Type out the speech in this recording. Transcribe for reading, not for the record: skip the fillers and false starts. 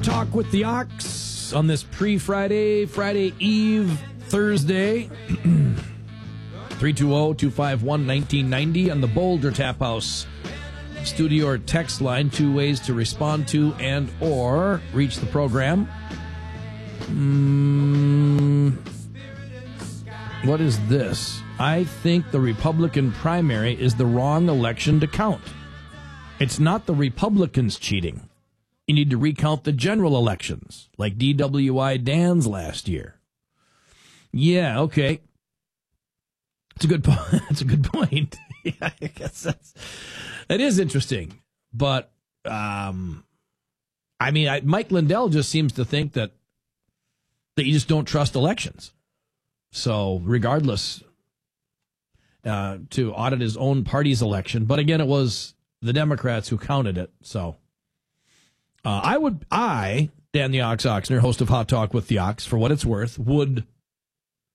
Talk with the Ox on this Friday Eve, Thursday. 320-251-1990 on the Boulder Tap House studio or text line. 2 ways to respond to and or reach the program. What is this? I think the Republican primary is the wrong election to count. It's not the Republicans cheating. You need to recount the general elections, like DWI Dan's last year. Yeah, okay. It's a good point. That's a good point. Yeah, I guess that is interesting. But, Mike Lindell just seems to think that you just don't trust elections. So, regardless, to audit his own party's election. But again, it was the Democrats who counted it. So, Dan the Ox Oxner, host of Hot Talk with the Ox, for what it's worth, would